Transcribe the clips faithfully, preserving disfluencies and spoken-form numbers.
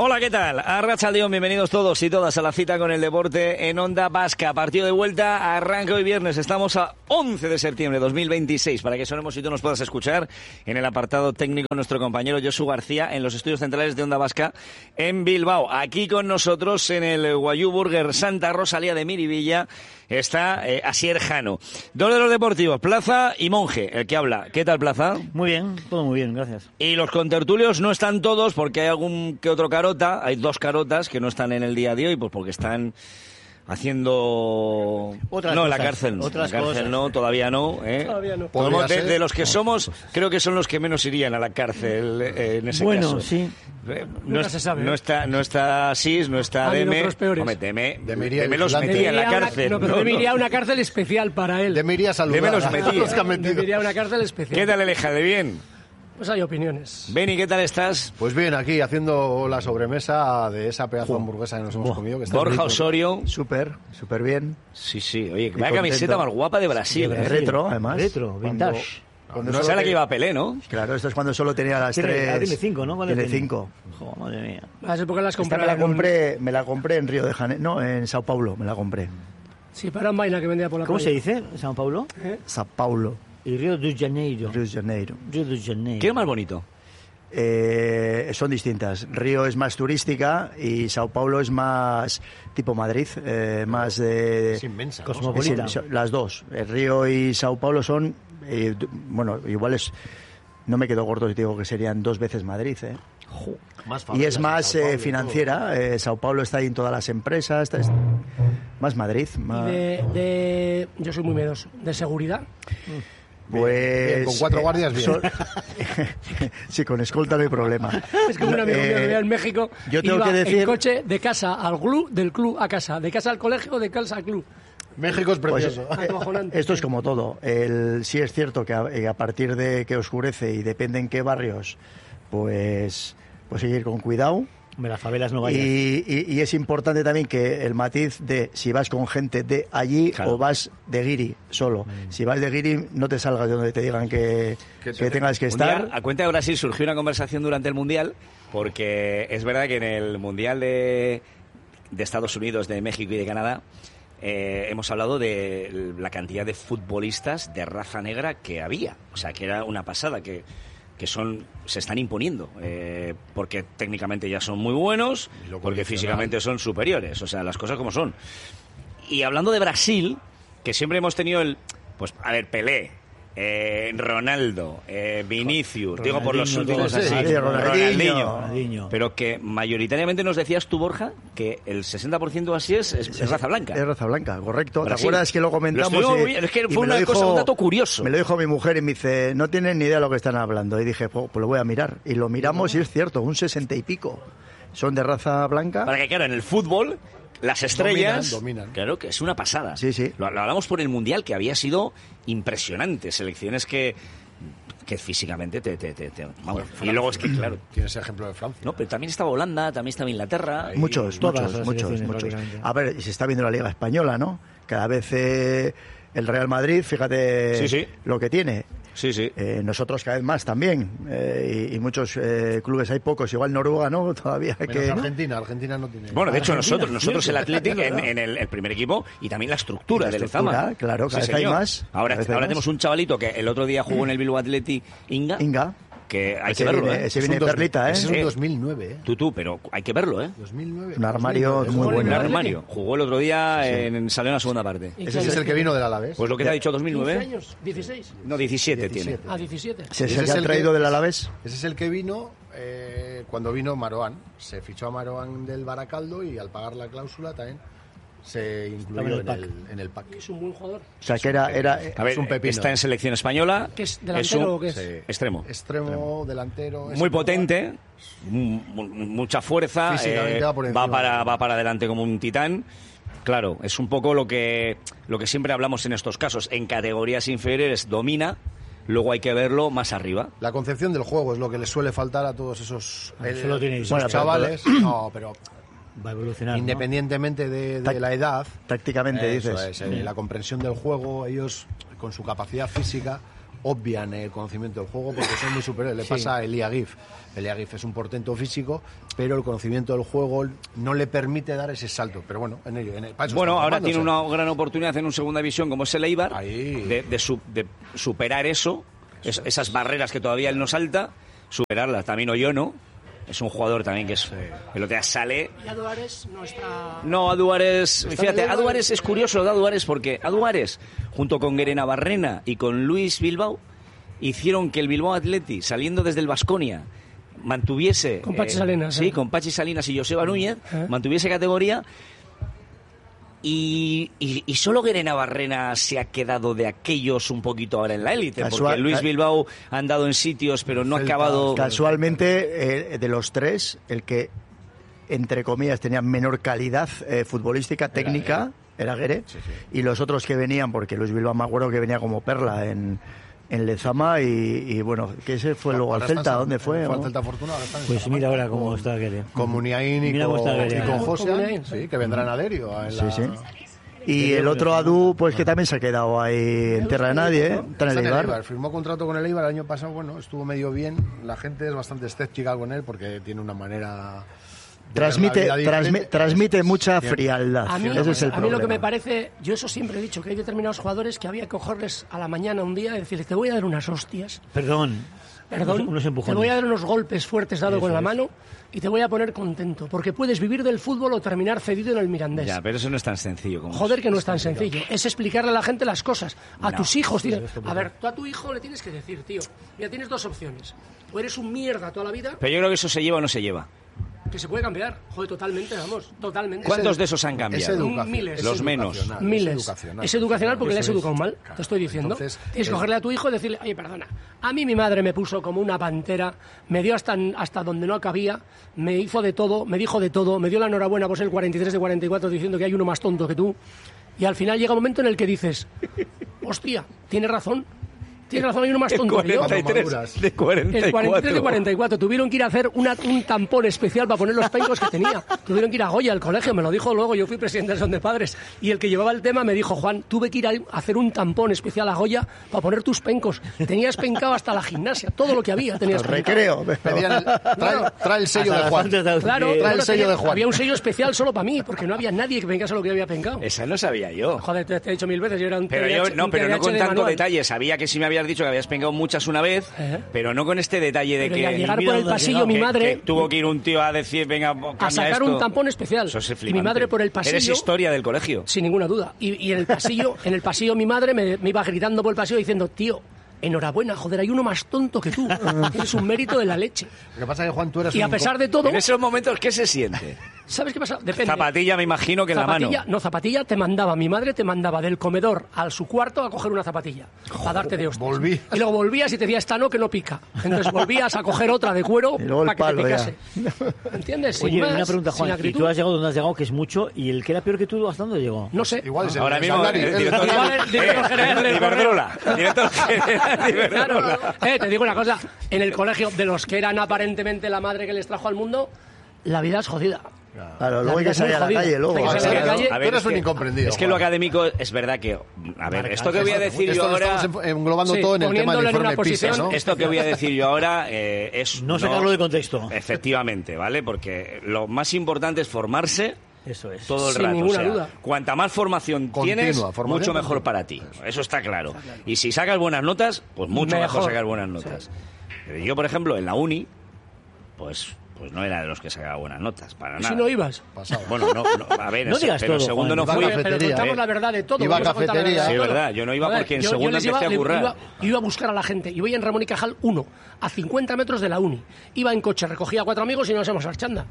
Hola, ¿qué tal? Arratsaldeon, bienvenidos todos y todas a la cita con el deporte en Onda Vasca. Partido de vuelta, arranca hoy viernes. Estamos a once de septiembre de dos mil veintiséis, para que sonemos y tú nos puedas escuchar en el apartado técnico nuestro compañero Josu García en los estudios centrales de Onda Vasca en Bilbao. Aquí con nosotros en el Guayú Burger Santa Rosalía de Miribilla está eh, Asier Jano. Dos de los deportivos, Plaza y Monje, el que habla. ¿Qué tal, Plaza? Muy bien, todo muy bien, gracias. Y los contertulios no están todos porque hay algún que otro carota, hay dos carotas que no están en el día de hoy, pues porque están haciendo... Otras no, en cosas, la cárcel no. otras la cárcel cosas. no, todavía no. ¿eh? Todavía no. Podemos, de, de los que somos, creo que son los que menos irían a la cárcel eh, en ese bueno, caso. sí. Eh, Nunca no, se sabe, no ¿eh? está, no está Sis, no está Hay Deme. otros peores. Hombre, Deme, Deme iría Deme los vigilante. metía en la Debería una- cárcel. No, pero No, debería no. una cárcel especial para él. Debería saludar Deme los a metía. los que han metido. Debería una cárcel especial. ¿Qué tal, Eleja? ¿De bien? Pues hay opiniones. Beni, ¿qué tal estás? Pues bien, aquí haciendo la sobremesa de esa pedazo de hamburguesa que nos hemos comido. Que está Borja rico. Osorio. Súper, súper bien. Sí, sí. Oye, vaya contento. camiseta más guapa de Brasil. De ¿eh? Retro, además. Retro, vintage. Cuando No solo sé la te- que iba a Pelé, ¿no? Claro, esto es cuando solo tenía las Tiene, tres. ah, tiene cinco, ¿no? ¿Cuántas Tiene tiene? cinco. Joder, madre mía. A esa época las Esta compré. me la compré, me la compré en Río de Janeiro, no, en Sao Paulo, me la compré. Sí, para un vaina que vendía por la ¿Cómo se playa. dice? ¿San Paulo? Sao Paulo, Y Río de Janeiro. Río de Janeiro. Río de Janeiro. ¿Qué es más bonito? Eh, son distintas. Río es más turística y Sao Paulo es más tipo Madrid, eh, más de... Es inmensa, ¿no? Cosmopolita. Sí, las dos. El Río y Sao Paulo son, eh, bueno, igual es... No me quedo corto si te digo que serían dos veces Madrid, ¿eh? Más Y favelas es en más Sao Paulo eh, y financiera. Eh, Sao Paulo está ahí en todas las empresas. Está, es- más Madrid. Y Más, de, de... Yo soy muy miedoso. De seguridad. pues, bien, con cuatro eh, guardias, bien. son- sí, con escolta no hay problema. Es como un amigo mío que Eh, vivía en México. yo tengo iba que decir- en coche de casa al club, del club a casa. De casa al colegio, de casa al club. México es Pues, precioso. eh, Acojonante. esto es como todo. El, sí es cierto que a, eh, a partir de que oscurece y depende en qué barrios, pues, pues hay que ir con cuidado. Hombre, las favelas no Y, vayan. y- y es importante también que el matiz de si vas con gente de allí Claro. o vas de guiri solo. Si vas de guiri, no te salgas de donde te digan que, Que que te- tengas que Un día, estar. a cuenta de Brasil, surgió una conversación durante el Mundial, porque es verdad que en el Mundial de, de Estados Unidos, de México y de Canadá, eh, hemos hablado de la cantidad de futbolistas de raza negra que había. O sea, que era una pasada, que, que son se están imponiendo, eh, porque técnicamente ya son muy buenos, Y lo porque condicional. físicamente son superiores. O sea, las cosas como son. Y hablando de Brasil, que siempre hemos tenido el... Pues, a ver, Pelé, eh, Ronaldo, eh, Vinicius, digo por los Ronaldinho, últimos todo así, eso. Sí, Ronaldinho. Ronaldinho. pero que mayoritariamente nos decías tú, Borja, que el sesenta por ciento así es, es, es raza blanca. Es raza blanca, correcto. Brasil. ¿Te acuerdas que lo comentamos? Lo estuvimos y- muy bien. Es que y fue me lo una cosa, un dato curioso. Me lo dijo mi mujer y me dice, no tienen ni idea de lo que están hablando. Y dije, pues, pues lo voy a mirar. Y lo miramos y es cierto, un sesenta y pico. Son de raza blanca. Para que, claro, en el fútbol, las estrellas... Dominan, dominan. Claro que es una pasada. Sí, sí. Lo, lo hablamos por el Mundial, que había sido impresionante. Selecciones que, que físicamente te... te, te, te- vamos. Y luego es que, claro... Tienes ejemplo de Francia. No, pero también estaba Holanda, también estaba Inglaterra. Muchos, todas muchos, las muchos, selecciones, muchos. prácticamente. A ver, y se está viendo la Liga Española, ¿no? Cada vez eh, el Real Madrid, fíjate Sí, sí. lo que tiene. Sí, sí. Eh, nosotros cada vez más también. Eh, y, y muchos eh, clubes, hay pocos. Igual Noruega, ¿no? Todavía hay Menos que... Argentina, Argentina no tiene. Bueno, de hecho, Argentina, nosotros, nosotros el cierto. Athletic en, en el, el primer equipo y también la estructura La del estructura, Lezama. claro, cada vez hay señor. más, Ahora, cada vez hay ahora más. tenemos un chavalito que el otro día jugó en el Bilbao Athletic, Inga, Inga. que hay Ese que verlo, viene- ¿eh? ese Es un viene dos- perlita, ¿eh? ese es un Eh. dos mil nueve, ¿eh? Tú, tú, pero hay que verlo, ¿eh? dos mil nueve. Un armario dos mil nueve. muy Un bueno. armario. Jugó el otro día, en, salió en la segunda parte. ¿Y Ese qué es el años que vino del Alavés. Pues lo que te ha dicho, dos mil ¿quince nueve. años? ¿dieciséis? No, diecisiete tiene. Ah, diecisiete. ¿Se, Ese se es ha el traído que- del Alavés? Ese es el que vino eh, cuando vino Maroán. Se fichó a Maroán del Baracaldo y al pagar la cláusula también se incluyó en Estaba el, en el en el pack. Es un buen jugador. O sea, que era... era A ver, Es un pepino. está en selección española. ¿Qué es, delantero un o qué es? Sí. extremo. Extremo, delantero. es Muy un potente, mu- mu- mucha fuerza, Físicamente eh, va por encima. va para va para adelante como un titán. Claro, es un poco lo que lo que siempre hablamos en estos casos. En categorías inferiores domina, luego hay que verlo más arriba. La concepción del juego es lo que les suele faltar a todos esos, Ah, eh, eso lo tiene esos Bueno, pero- chavales. No, pero Va a evolucionar, ¿no? independientemente de, de Tac- la edad, Tácticamente eso dices. es, eh, la comprensión del juego, ellos con su capacidad física obvian el conocimiento del juego porque son muy superiores. Le Sí. pasa a Elia Gif. Elia Gif es un portento físico, pero el conocimiento del juego no le permite dar ese salto. Pero bueno, en ello. En el, para eso Bueno, están ahora formándose. tiene una gran oportunidad en un segunda división como es el Eibar Ahí. de, de, su- de superar eso, es- esas barreras que todavía él no salta, superarlas. También Oyono es un jugador también que es el otro día sale. Y Aduares no está... No, Aduares, Está fíjate, en el Aduares es curioso lo de Aduares porque Aduares, junto con Guerena Barrena y con Luis Bilbao, hicieron que el Bilbao Athletic, saliendo desde el Baskonia, mantuviese... Con Pachi Salinas, Sí, ¿eh? con Pachi Salinas y Joseba Núñez, ¿Eh? mantuviese categoría. Y, y, y solo Guerena Barrena se ha quedado de aquellos un poquito ahora en la élite, porque Casual- Luis ca- Bilbao ha andado en sitios, pero no ha Celta, acabado... Casualmente, eh, de los tres, el que, entre comillas, tenía menor calidad eh, futbolística, técnica, era Guere. Y los otros que venían, porque Luis Bilbao me acuerdo que venía como perla en, en Lezama y, y bueno, que ese fue luego al Ahora está Celta, en- ¿dónde fue? Fue al ¿no? Celta Fortuna, ahora está en Pues Salamanca. mira ahora cómo está Guere. Con Muniain y Mira con, cómo está Guere. y con Con José, Muniain, sí, que vendrán a Derio. En Sí, la... sí. Y el otro Adu, pues que también se ha quedado ahí en tierra de nadie, ¿eh? Está en Está el en el Eibar. Eibar, firmó contrato con el Eibar el año pasado, bueno, estuvo medio bien. La gente es bastante escéptica con él porque tiene una manera... de Transmite, ver la vida transmi- diferente. transmite mucha Siempre. frialdad. A mí, Ese es el a mí lo que me problema. parece, yo eso siempre he dicho, que hay determinados jugadores que había que cogerles a la mañana un día y decirles, te voy a dar unas hostias, Perdón. perdón, Unos, unos te empujones. voy a dar unos golpes fuertes dado Eso con la es. mano y te voy a poner contento, porque puedes vivir del fútbol o terminar cedido en el Mirandés. Ya, pero eso no es tan sencillo como Joder, eso. que no es tan sencillo. Es explicarle a la gente las cosas. A No. tus hijos. tienes- A ver, tú a tu hijo le tienes que decir, tío, mira, tienes dos opciones. O eres un mierda toda la vida, Pero yo creo que eso se lleva o no se lleva. que se puede cambiar. Joder, totalmente, vamos, totalmente. ¿Cuántos de esos han cambiado? Es educación, Miles. es Los menos. educacional, Miles. Es educacional. Es educacional porque le has Eso es. educado mal, te estoy diciendo. Entonces, Tienes que el- cogerle a tu hijo y decirle, oye, perdona, a mí mi madre me puso como una pantera, me dio hasta, hasta donde no cabía, me hizo de todo, me dijo de todo, me dio la enhorabuena por ser el cuarenta y tres de cuarenta y cuatro diciendo que hay uno más tonto que tú. Y al final llega un momento en el que dices, hostia, tiene razón. Tiene razón, hay uno más El tonto que yo. cuarenta y tres Maduras. de cuarenta y El cuarenta y tres de cuatro. cuarenta y cuatro. Tuvieron que ir a hacer una- un tampón especial para poner los pencos que tenía. Tuvieron que ir a Goya, al colegio, me lo dijo luego, yo fui presidente del Son de Padres. Y el que llevaba el tema me dijo, Juan, tuve que ir a hacer un tampón especial a Goya para poner tus pencos. Tenías pencado hasta la gimnasia, todo lo que había tenías El pencado. recreo. Pedían el- trae, trae el sello de Juan. Claro, Trae el bueno, sello tenía- de Juan. había un sello especial solo para mí, porque no había nadie que pencase lo que yo había pencado. Esa no sabía yo. Joder, te, te he dicho mil veces, yo era un Pero T D A H yo, no, un pero T D A no H con de tanto manual. detalle. Sabía que sí me habías dicho que habías pegado muchas una vez, ¿Eh? pero no con este detalle de Pero que... y al llegar mira por el dónde has pasillo, llegado, mi que- madre... que tuvo que ir un tío a decir, venga, cambia a sacar esto. un tampón especial. Eso es Y mi flipante. madre por el pasillo... Eres historia del colegio. Sin ninguna duda. Y, y en el pasillo, en el pasillo mi madre me, me iba gritando por el pasillo diciendo, tío, enhorabuena, joder, hay uno más tonto que tú. Tienes un mérito de la leche. Lo que pasa es que Juan, tú eres Y a un pesar co- de todo, En esos momentos, ¿qué se siente? ¿sabes qué pasa? Depende. Zapatilla, me imagino que en la Zapatilla, mano. no, zapatilla te mandaba, mi madre te mandaba del comedor a su cuarto a coger una zapatilla, a darte de hostias. volví. Y luego volvías y te decía, esta no, que no pica. Entonces volvías a coger otra de cuero Y luego el para que te palo, picase. ya. ¿Entiendes? Sin Oye, más, una pregunta, sin Juan. Y acritud. tú has llegado donde has llegado, que es mucho, y el que era peor que tú, ¿hasta dónde llegó? No sé. Igual es el Ahora el mismo, Sandari, el el- director, Igual el director general del de Iberdrola. Director general de Iberdrola. Claro, eh, te digo una cosa, en el colegio de los que eran aparentemente la madre que les trajo al mundo, la vida es jodida. Claro, luego hay vida que es muy salir a la jodida. calle, luego. Hay que a salir a la ver, calle. A Tú eres es un que- incomprendido, Es que lo Juan. académico es verdad que... A ver, esto que voy a decir yo Esto lo ahora... estamos englobando Sí, todo en el tema poniéndolo del en una informe PISA, posición- ¿no? Esto que voy a decir yo ahora eh, es... No sacarlo de contexto. Efectivamente, ¿vale? Porque lo más importante es formarse Eso es. todo el Sin rato. ninguna o sea, duda. Cuanta más formación Continua, tienes, formación mucho mejor continua. para ti. Eso está claro. Y si sacas buenas notas, pues mucho mejor, Mejor. sacar buenas notas. Pero yo, por ejemplo, en la uni, pues, pues no era de los que sacaba buenas notas, para ¿Y nada. si no ibas? Pasado. Bueno, no, no, a ver, No ese- digas pero en todo, segundo Juan. no Iba a fui. Oye, pero cafetería, contamos ¿eh? la verdad de todo. Iba a vamos contar la cafetería. verdad de Sí, todo. verdad, yo no iba A ver, porque en yo- yo segundo les iba- empecé a le- currar. Iba, iba a buscar a la gente. Iba en Ramón y Cajal uno, a cincuenta metros de la uni. Iba en coche, recogía a cuatro amigos y nos íbamos a Archanda.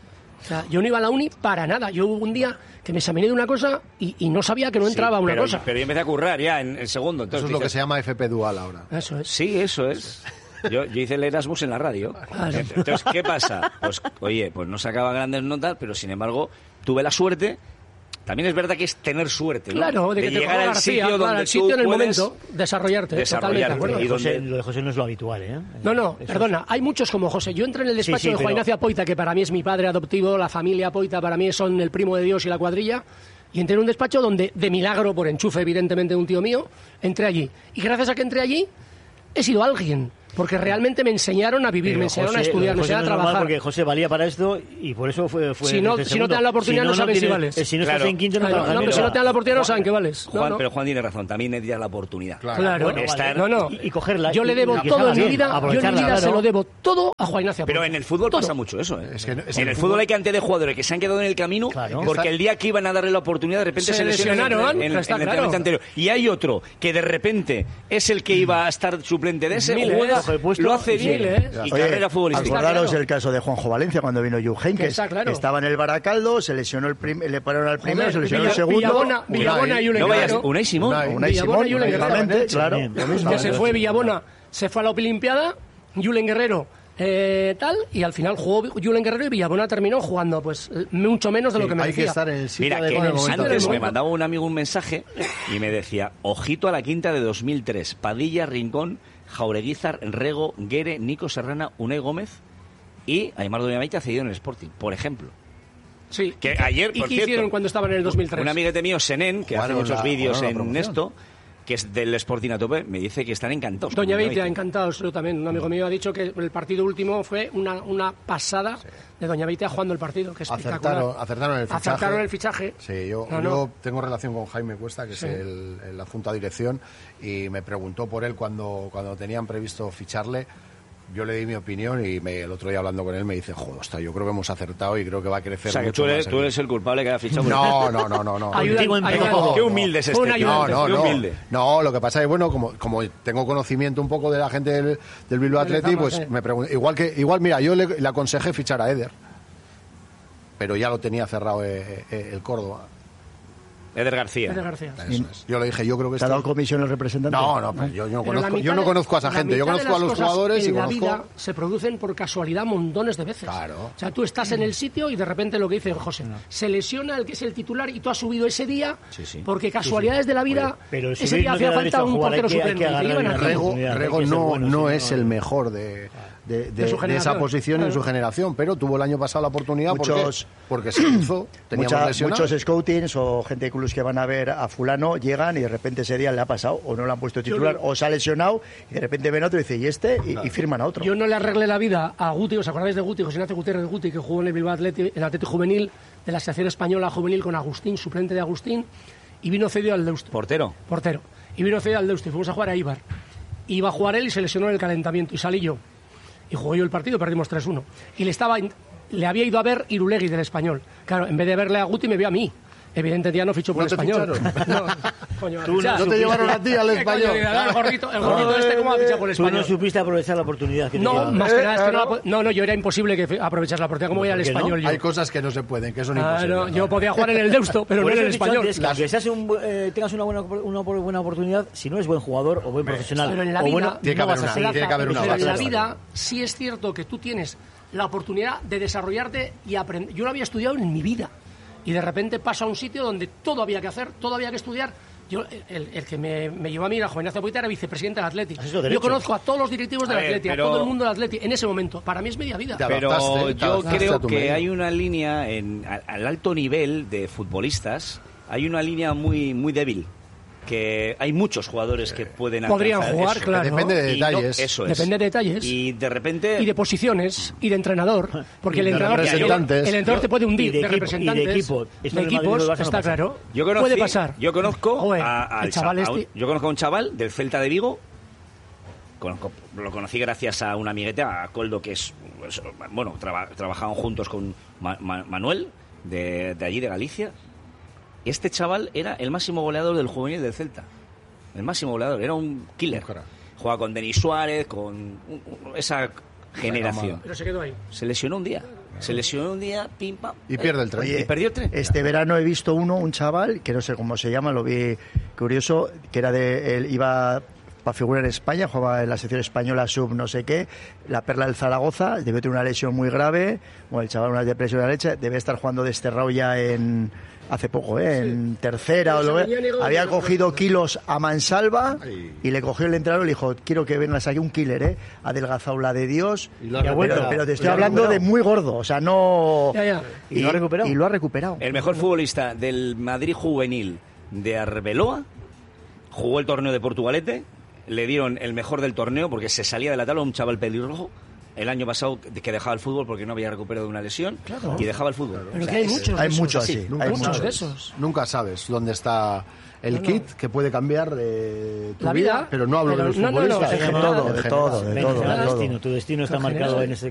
O sea, yo no iba a la uni para nada. Yo hubo un día que me examiné de una cosa y, y no sabía que no Sí, entraba una pero, cosa. pero yo empecé a currar ya en el segundo. Entonces Eso es lo que dices, se llama F P dual ahora. Eso es. Sí, eso es. Yo, yo hice el Erasmus en la radio. Claro. Entonces, ¿qué pasa? Pues, oye, pues no sacaba grandes notas, pero sin embargo, tuve la suerte. También es verdad que es tener suerte, ¿no? Claro, de que te llegar coja al García, sitio claro, donde el sitio tú en el puedes momento, desarrollarte. desarrollarte. Totalmente de acuerdo. Y José, donde- lo de José no es lo habitual, ¿eh? No, no, Eso perdona, hay muchos como José. Yo entré en el despacho Sí, sí, de Juan pero- Ignacio Apoita, que para mí es mi padre adoptivo, la familia Apoita para mí son el primo de Dios y la cuadrilla, y entré en un despacho donde, de milagro, por enchufe evidentemente de un tío mío, entré allí. Y gracias a que entré allí, he sido alguien. Porque realmente me enseñaron a vivir, Pero me enseñaron José, a estudiar, me José enseñaron a no es normal trabajar. Porque José valía para esto y por eso fue... fue Si no- desde si no te dan la oportunidad, no saben si tienes- vales. eh, Si no Claro. estás en quinto, no Claro, trabajas no, bien. que si no te dan la oportunidad no saben que vales. No, Juan, no. pero Juan tiene razón, también necesitas la oportunidad. Claro. Claro. Bueno, Estar- No, no. Y, y cogerla. Yo le y- debo y que todo salga en mi bien, vida, yo en mi aprovecharla, vida se claro. lo debo todo a Juan Ignacio. Pero en el fútbol Todo. pasa mucho eso, ¿eh? Es que no- es en que el el fútbol fútbol- hay cantidad de jugadores que se han quedado en el camino Claro. porque el día que iban a darle la oportunidad de repente Se se, lesionan lesionaron, en, en- está en el claro. entrenamiento anterior. Y hay otro que de repente es el que iba a estar suplente de ese, Miles. juega, Coge el puesto lo hace y bien sigue. y Oye, carrera futbolística. acordaros claro. el caso de Juanjo Valencia cuando vino Jupp Heynckes, Que está claro. que estaba en el Baracaldo, se lesionó el prim- le pararon al primero, Joder, se lesionó Villa- el segundo. Villabona, Unai. Villabona y Julen No vayas, Guerrero. Unai Simón. Unai. Unai Villabona Simón, y Julen Guerrero. exactamente, Sí, claro, bien. lo mismo. Que se fue Villabona, se fue a la Olimpiada, Julen Guerrero eh, tal, y al final jugó Julen Guerrero y Villabona terminó jugando pues mucho menos de lo que me Hay que decía. estar en el sitio Mira, que adecuado en el momento antes me adecuado. mandaba un amigo un mensaje y me decía, ojito a la quinta de dos mil tres, Padilla, Rincón, Jaureguizar, Rego, Guere, Nico Serrana, Unai Gómez y Aimar Doñamaita cedido en el Sporting, por ejemplo. Sí. Que ayer, ¿Y por qué cierto, hicieron cuando estaban en el dos mil tres? Un amiguete mío, Senén, que Jugaron hace muchos la- vídeos jugaron la en promoción. esto, que es del Sporting a tope, me dice que están encantados. Doña con Beitia, encantados, yo también. Un amigo mío ha dicho que el partido último fue una, una pasada de Doña Beitia jugando el partido, que es espectacular. Acertaron, acertaron el fichaje. Acertaron el fichaje. Sí, yo, No, yo no. tengo relación con Jaime Cuesta, que Sí. es el, el- la Junta de Dirección, y me preguntó por él cuando, cuando tenían previsto ficharle. Yo le di mi opinión y me- el otro día hablando con él me dice, joder, hostia, yo creo que hemos acertado y creo que va a crecer O sea, que mucho tú eres, más tú el- eres el culpable que ha fichado. No, no, no, no, no. Ayuda- Contigo en ayuda- todo. Qué humilde es este Un tío. ayudante. No, no, Qué no. humilde. No, lo que pasa es, bueno, como, como tengo conocimiento un poco de la gente del, del Bilbao Del Athletic, Zama, pues sí. me pregunto, igual que, igual, mira, yo le, le aconsejé fichar a Eder, pero ya lo tenía cerrado eh, eh, el Córdoba. Eder García. Eder García. Eso es. Yo le dije, yo creo que ¿Te ha este- dado comisión el representante? No, no, pues yo, yo no Pero la conozco, yo mitad no de- conozco a esa la gente, yo mitad de conozco a las los cosas jugadores y en la conozco... vida se producen por casualidad montones de veces. Claro. O sea, tú estás en el sitio y de repente lo que dice José, se lesiona el que es el titular y tú has subido ese día Sí, sí. porque casualidades de la vida, Pero si ese Luis día no hacía queda falta derecho a un jugar, hay portero que- hay que suplente. y te agarrar iban el a rego. Rego. oportunidad, Rego hay que ser no, bueno, no si es no- el mejor de, de, de- De su de esa generación. posición y en su Claro. generación, pero tuvo el año pasado la oportunidad Muchos- porque, porque se cruzó, teníamos Mucha- lesionado. muchos scoutings o gente de clubs que van a ver a fulano llegan y de repente ese día le ha pasado o no le han puesto titular no- o se ha lesionado y de repente ven otro y dice ¿y este? Y, y firman a otro. Yo no le arreglé la vida a Guti, ¿os acordáis de Guti? José Ignacio Gutiérrez Guti, que jugó en el Bilbao Athletic, el Atlético Juvenil, de la sección española juvenil con Agustín, suplente de Agustín, y vino cedido al Deusto. Portero. Portero. Y vino cedido al Deusto y fuimos a jugar a Ibar. Iba a jugar él y se lesionó en el calentamiento y salí yo. Y jugué yo el partido, perdimos tres uno. Y le estaba le había ido a ver Irulegui del Español. Claro, en vez de verle a Guti me vio a mí. Evidentemente ya no fichó por ¿No te el Español. ficharon? No, coño, Tú fichar. ¿No te llevaron a ti al ¿Qué Español? coño? El gordito, el gordito este, ¿cómo va a fichar por el Tú no Español? supiste aprovechar la oportunidad que te No, llevaba. más que nada es que no, claro. la po- no, no, yo era imposible que aprovechas la oportunidad. ¿Cómo voy al ¿Por qué no? Español yo? Hay cosas que no se pueden, que son Ah, imposibles. no, yo podía jugar en el Deusto, pero Por no en eso el he dicho Español. antes que aunque seas un, bu- eh, tengas una buena, una buena oportunidad, si no eres buen jugador o buen profesional Pero en la o vida bueno, Tiene que no haber vas a una- ser. tiene que haber una Pero en la base. vida sí es cierto que tú tienes la oportunidad de desarrollarte y aprender. Yo no había estudiado en mi vida y de repente paso a un sitio donde todo había que hacer, todo había que estudiar. Yo, el, el que me, me llevó a mí era Juan Ignacio Poita, era vicepresidente del Atlético. ¿Has hecho Yo derecho? conozco a todos los directivos del A ver, Atlético, pero- a todo el mundo del Atlético en ese momento. Para mí es media vida. Te Pero adaptaste, te yo adaptaste a creo tu que medio. hay una línea, en, a- al alto nivel de futbolistas, hay una línea muy, muy débil. Que hay muchos jugadores que pueden Podrían alcanzar jugar, eso. claro. Depende de Y no- detalles. eso es. Depende de detalles. Y de repente... Y de posiciones y de entrenador, porque el de entrenador, representantes. el entrenador te puede hundir, Y de de, equipo, representantes, y de equipo. Esto de en el Madrid equipos, no lo vas a está pasar. claro. Yo conocí- puede pasar. Yo conozco Joder, a, al el chaval cha- a un- este- yo conozco a un chaval del Celta de Vigo. Conozco- lo conocí gracias a un amiguete, a Coldo, que es, es- bueno, traba- trabajaban juntos con Ma- Ma- Manuel de, de allí de Galicia. Este chaval era el máximo goleador del juvenil del Celta. El máximo goleador, era un killer. Ojalá. Jugaba con Denis Suárez, con un- un- esa generación. Pero se quedó ahí. Se lesionó un día. Se lesionó un día, pim pam. Y pierde el tren. Oye, Y perdió el tren. Este verano he visto uno, un chaval, que no sé cómo se llama, lo vi curioso, que era de, él iba para figurar en España, jugaba en la sección española sub no sé qué, la Perla del Zaragoza, debió tener una lesión muy grave, bueno, el chaval una depresión de la leche, debe estar jugando desterrado ya en hace poco, ¿eh? en tercera o lo que Sabiñánigo, había no, cogido no, kilos a mansalva Ay. y le cogió el entrenador y le dijo, quiero que vengas aquí un killer, ¿eh? adelgazado la de Dios, Y lo ha pero, recuperado. pero te Y estoy lo ha hablando de recuperado. muy gordo, o sea, no... Ya, ya. ¿Y lo ha recuperado? Y lo ha recuperado. El mejor futbolista del Madrid juvenil de Arbeloa jugó el torneo de Portugalete, le dieron el mejor del torneo porque se salía de la tabla un chaval pelirrojo. El año pasado que dejaba el fútbol porque no había recuperado de una lesión, claro, y dejaba el fútbol. Pero que hay muchos, hay de muchos esos, así, nunca hay muchos muchos de esos. Nunca sabes dónde está el no, kit no. que puede cambiar de tu La vida, vida, pero no hablo pero de los no, no, no, futbolistas. en De general, todo, en de general. todo, de Venga, todo, de tu todo. destino, tu destino está En marcado general. en ese